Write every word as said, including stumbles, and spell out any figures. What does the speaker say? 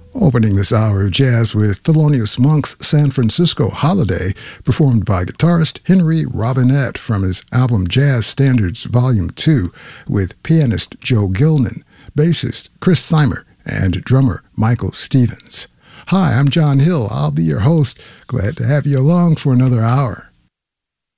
Opening this hour of jazz with Thelonious Monk's San Francisco Holiday, performed by guitarist Henry Robinette from his album Jazz Standards Volume two, with pianist Joe Gilman, bassist Chris Seimer, and drummer Michael Stevens. Hi, I'm John Hill. I'll be your host. Glad to have you along for another hour.